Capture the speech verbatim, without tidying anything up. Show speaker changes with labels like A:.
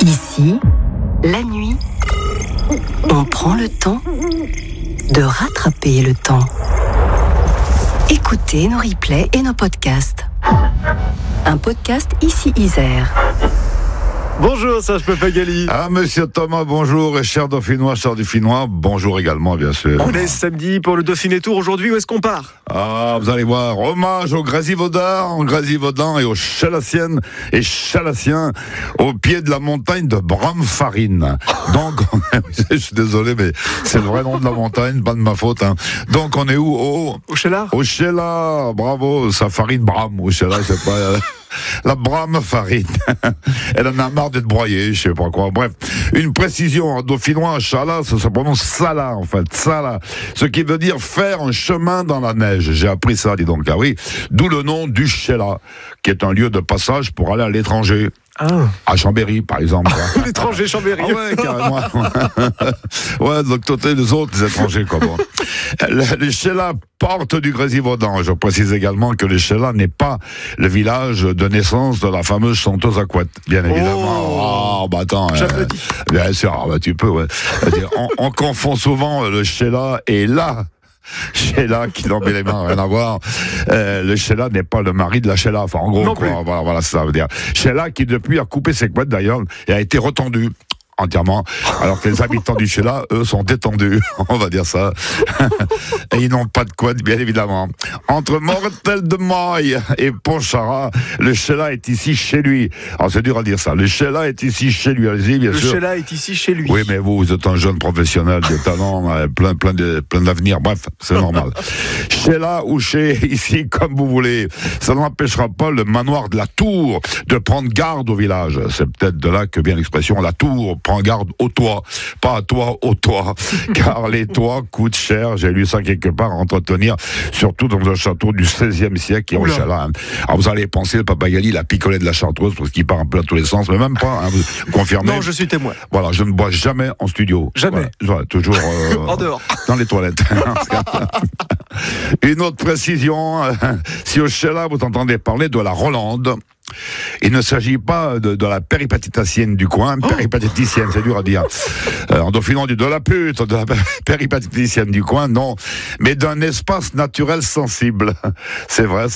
A: Ici, la nuit, on prend le temps de rattraper le temps. Écoutez nos replays et nos podcasts. Un podcast Ici Isère.
B: Bonjour Serge Pappagalli.
C: Ah, monsieur Thomas, bonjour. Et cher Dauphinois, cher Dauphinois, bonjour également, bien sûr.
B: On est samedi pour le Dauphiné Tour. Aujourd'hui, où est-ce qu'on part?
C: Ah, vous allez voir, hommage aux Grésivaudan, Grésivaudan et aux Chalassiennes et Chalassiens au pied de la montagne de Bramfarine. Donc, on est, je suis désolé, mais c'est le vrai nom de la montagne, pas de ma faute. Hein. Donc, on est où? Au,
B: au Chéla.
C: Au Chéla, bravo, sa farine Bram, au Chéla, je sais pas... Euh... La Bramfarine. Elle en a marre d'être broyée, je sais pas quoi. Bref, une précision en dauphinois, Chala, ça se prononce Sala, en fait. Sala. Ce qui veut dire faire un chemin dans la neige. J'ai appris ça, dis donc. Ah oui. D'où le nom du Chéla, qui est un lieu de passage pour aller à l'étranger.
B: Ah.
C: À Chambéry, par exemple.
B: L'étranger Chambéry.
C: Ah ouais, carrément. Ouais, donc toi, les autres, les étrangers, quoi. Bon. Le, le Chéla porte du Grésivaudan. Je précise également que le Chéla n'est pas le village de naissance de la fameuse chanteuse à couette, bien évidemment.
B: Oh,
C: oh bah attends.
B: J'applaudis.
C: Euh, bien sûr, ah, bah, tu peux, ouais. on, on confond souvent le Chéla et là. Sheila qui n'en met les mains, rien à voir. Euh, le Sheila n'est pas le mari de la Sheila. Enfin, en gros,
B: non
C: quoi,
B: plus.
C: Voilà, voilà, ça veut dire. Sheila qui depuis a coupé ses couettes d'ailleurs et a été retendue entièrement, alors que les habitants du Chéla, eux, sont détendus, on va dire ça. Et ils n'ont pas de couette, bien évidemment. Entre Mortel de Maille et Pontcharrat, le Chéla est ici chez lui. Alors c'est dur à dire ça. Le Chéla est ici chez lui, allez-y, bien
B: le
C: sûr.
B: Le Chéla est ici chez lui.
C: Oui, mais vous, vous êtes un jeune professionnel de talent, plein, plein de, plein d'avenir. Bref, c'est normal. Chéla ou chez, ici, comme vous voulez. Ça n'empêchera pas le manoir de la Tour de prendre garde au village. C'est peut-être de là que vient l'expression la Tour. Prends garde au toit, pas à toi, au toit, car les toits coûtent cher, j'ai lu ça quelque part, à entretenir, surtout dans un château du seizième siècle qui est au Chéla. Alors vous allez penser, le Pappagalli, la picolée de la Chartreuse, parce qu'il part un peu à tous les sens, mais même pas, hein, vous confirmez.
B: Non, je suis témoin.
C: Voilà, je ne bois jamais en studio.
B: Jamais.
C: Voilà, voilà, toujours euh,
B: en dehors.
C: Dans les toilettes. Une autre précision, si au Chéla vous entendez parler de la Rolande, il ne s'agit pas de, de la péripatiticienne du coin, oh. péripatiticienne, c'est dur à dire. Euh, en dauphinant on dit de la pute, de la péripatiticienne du coin, non, mais d'un espace naturel sensible. C'est vrai, ça.